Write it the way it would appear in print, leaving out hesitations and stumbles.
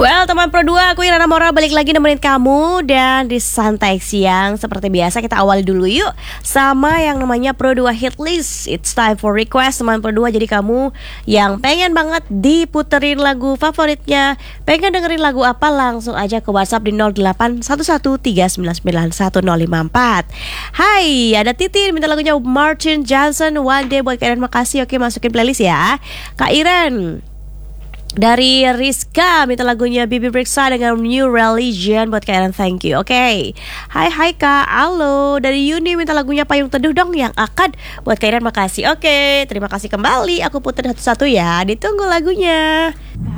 Well, teman Pro 2, aku Irana Mora balik lagi nemenin kamu. Dan di Santai Siang seperti biasa kita awali dulu yuk sama yang namanya Pro 2 Hit List. It's time for request teman Pro 2. Jadi kamu yang pengen banget diputerin lagu favoritnya, pengen dengerin lagu apa, langsung aja ke WhatsApp di 0811399154. Hai, ada Titin minta lagunya Martin Johnson One Day buat kalian. Makasih, oke masukin playlist ya. Kak Iren dari Rizka minta lagunya Bibi Briksa dengan New Religion buat kalian, thank you. Oke. Hai Kak, halo. Dari Yuni minta lagunya Payung Teduh dong yang akad buat kalian, makasih. Oke, terima kasih kembali. Aku putar satu-satu ya. Ditunggu lagunya.